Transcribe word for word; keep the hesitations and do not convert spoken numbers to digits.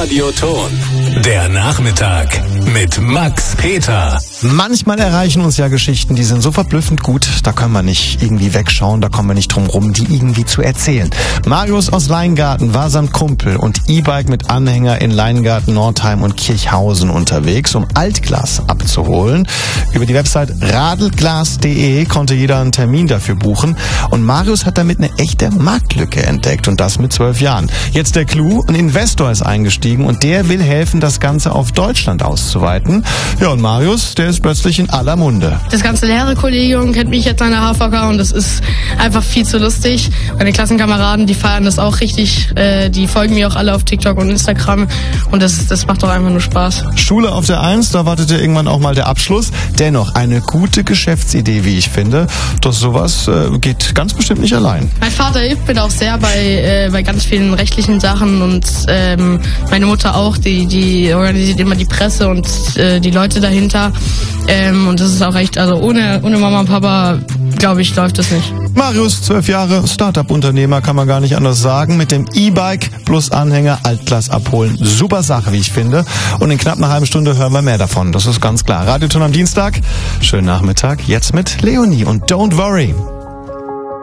Radioton. Der Nachmittag mit Max Peter. Manchmal erreichen uns ja Geschichten, die sind so verblüffend gut, da können wir nicht irgendwie wegschauen, da kommen wir nicht drum rum, die irgendwie zu erzählen. Marius aus Leingarten war samt Kumpel und E-Bike mit Anhänger in Leingarten, Nordheim und Kirchhausen unterwegs, um Altglas abzuholen. Über die Website radelglas punkt de konnte jeder einen Termin dafür buchen und Marius hat damit eine echte Marktlücke entdeckt und das mit zwölf Jahren. Jetzt der Clou, ein Investor ist eingestiegen und der will helfen, das Ganze auf Deutschland auszuweiten. Ja, und Marius, der ist plötzlich in aller Munde. Das ganze Lehrerkollegium kennt mich jetzt an der H V K und das ist einfach viel zu lustig. Meine Klassenkameraden, die feiern das auch richtig. Äh, die folgen mir auch alle auf TikTok und Instagram und das, das macht doch einfach nur Spaß. Schule auf der Eins, da wartet ja irgendwann auch mal der Abschluss. Dennoch eine gute Geschäftsidee, wie ich finde. Doch sowas äh, geht ganz bestimmt nicht allein. Mein Vater hilft mir auch sehr bei, äh, bei ganz vielen rechtlichen Sachen und ähm, meine Mutter auch, die, die organisiert immer die Presse und äh, die Leute dahinter. Ähm, und das ist auch echt, also ohne, ohne Mama und Papa, glaube ich, läuft das nicht. Marius, zwölf Jahre, Start-up-Unternehmer, kann man gar nicht anders sagen. Mit dem E-Bike plus Anhänger Altglas abholen. Super Sache, wie ich finde. Und in knapp einer halben Stunde hören wir mehr davon. Das ist ganz klar. Radioton am Dienstag. Schönen Nachmittag. Jetzt mit Leonie und Don't Worry.